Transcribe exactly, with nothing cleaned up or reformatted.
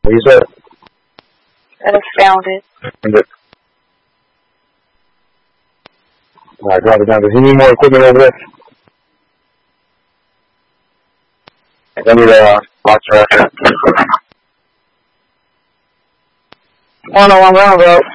What you said? That is found it. Alright, drop it down. Does he need more equipment over there? I need a box tracker. one oh one round, bro.